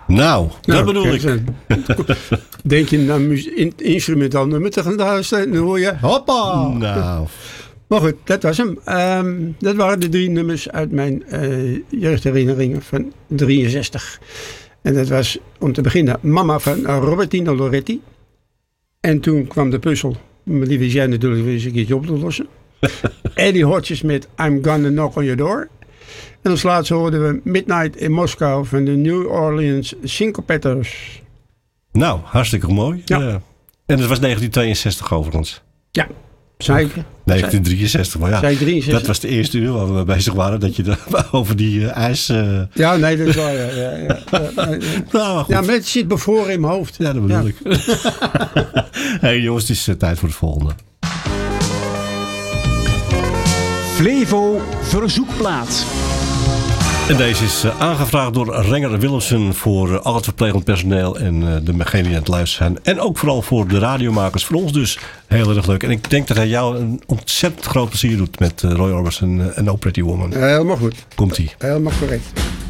Nou, dat bedoel ik. Denk je naar instrumentaal nummer te gaan luisteren, dan hoor je hoppa. Nou. Maar goed, dat was hem. Dat waren de 3 nummers uit mijn jeugdherinneringen van 63. En dat was om te beginnen Mama van Robertino Loretti. En toen kwam de puzzel. Maar die wist jij natuurlijk weer eens een keertje op te lossen. Eddie Hodges met I'm Gonna Knock on Your Door. En als laatste hoorden we Midnight in Moscow van de New Orleans Syncopators. Nou, hartstikke mooi. Ja. En dat was 1962 overigens. Ja, zeker. 1963, maar ja, 63. dat was de eerste uur waar we bezig waren. Dat je over die ijs... Ja, nee, dat is waar. Nou, ja, maar het zit bevoor in mijn hoofd. Ja, dat bedoel ik. Hey jongens, het is tijd voor het volgende. Flevo Verzoekplaat. En deze is aangevraagd door Renger Willemsen voor al het verplegend personeel en degenen die aan het luisteren zijn. En ook vooral voor de radiomakers. Voor ons dus heel erg leuk. En ik denk dat hij jou een ontzettend groot plezier doet met Roy Orbison en No Pretty Woman. Helemaal goed. Komt-ie. Helemaal correct.